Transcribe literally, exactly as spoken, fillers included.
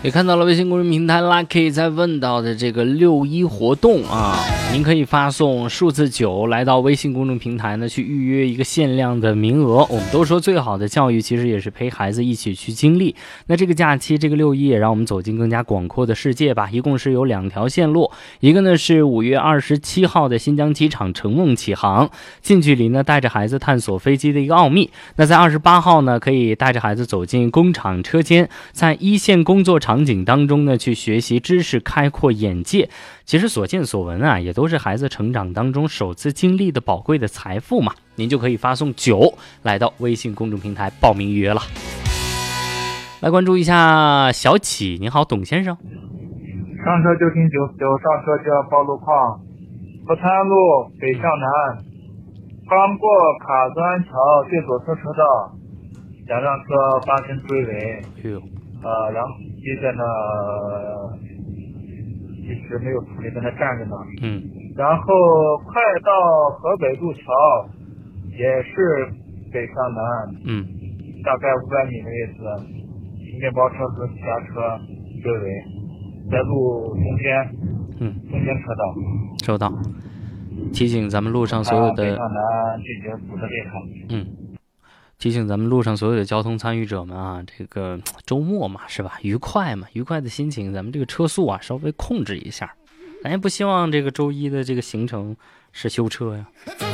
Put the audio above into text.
也看到了微信公众平台 Lucky 在问到的这个六一活动啊，您可以发送数字九来到微信公众平台呢，去预约一个限量的名额。我们都说最好的教育其实也是陪孩子一起去经历。那这个假期这个六一也让我们走进更加广阔的世界吧。一共是有两条线路，一个呢是五月二十七号的新疆机场乘梦启航，近距离呢带着孩子探索飞机的一个奥秘。那在二十八号呢，可以带着孩子走进工厂车间，在一线工作场景当中呢去学习知识，开阔眼界。其实所见所闻啊，也都是孩子成长当中首次经历的宝贵的财富嘛。您就可以发送九来到微信公众平台报名预约了。来关注一下小启，您好，董先生。 上车就听九四九，上车就要报路况。福滩路北向南，刚过卡砖桥最左侧车道，两辆车发生追尾。呃，然后接着呢，一直没有处理，在那站着呢。 嗯。 然后快到河北路桥，也是北向南。 嗯。 大概五百米的位置，面包车和其他车追尾，在路中间。 嗯。 中间车道。 收到。提醒咱们路上所有的。 北向南拒绝堵得厉害。 嗯。提醒咱们路上所有的交通参与者们啊，这个周末嘛，是吧？愉快嘛，愉快的心情，咱们这个车速啊稍微控制一下。咱也不希望这个周一的这个行程是修车呀。